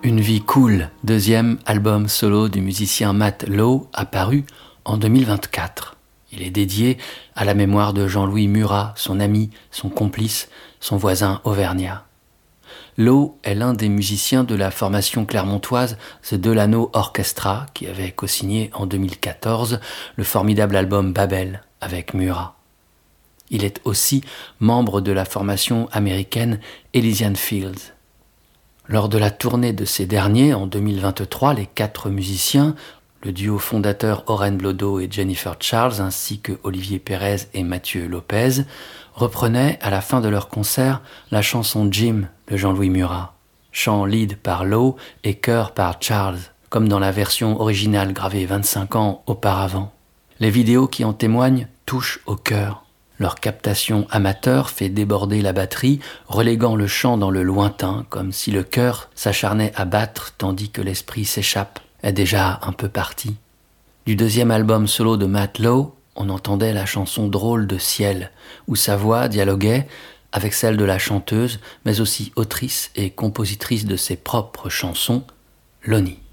Une vie cool, deuxième album solo du musicien Matt Lowe, apparu en 2024. Il est dédié à la mémoire de Jean-Louis Murat, son ami, son complice, son voisin auvergnat. Lowe est l'un des musiciens de la formation clermontoise The Delano Orchestra, qui avait co-signé en 2014 le formidable album Babel avec Murat. Il est aussi membre de la formation américaine Elysian Fields. Lors de la tournée de ces derniers, en 2023, les 4 musiciens, le duo fondateur Oren Blodo et Jennifer Charles, ainsi que Olivier Pérez et Mathieu Lopez, reprenaient à la fin de leur concert la chanson Jim de Jean-Louis Murat. Chant lead par Lowe et chœur par Charles, comme dans la version originale gravée 25 ans auparavant. Les vidéos qui en témoignent touchent au cœur. Leur captation amateur fait déborder la batterie, reléguant le chant dans le lointain, comme si le cœur s'acharnait à battre tandis que l'esprit s'échappe, est déjà un peu parti. Du deuxième album solo de Matt Lowe, on entendait la chanson drôle de Ciel, où sa voix dialoguait avec celle de la chanteuse, mais aussi autrice et compositrice de ses propres chansons, Lonnie.